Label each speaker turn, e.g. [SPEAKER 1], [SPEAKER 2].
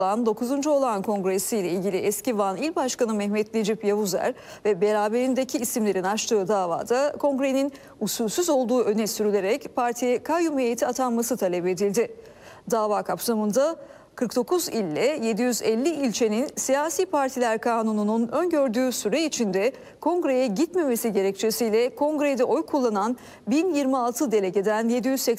[SPEAKER 1] 9. olan kongresiyle ilgili eski Van İl Başkanı Mehmet Necip Yavuzer ve beraberindeki isimlerin açtığı davada kongrenin usulsüz olduğu öne sürülerek partiye kayyum heyeti atanması talep edildi. Dava kapsamında 49 ille 750 ilçenin siyasi partiler kanununun öngördüğü süre içinde kongreye gitmemesi gerekçesiyle kongrede oy kullanan 1026 delegeden 780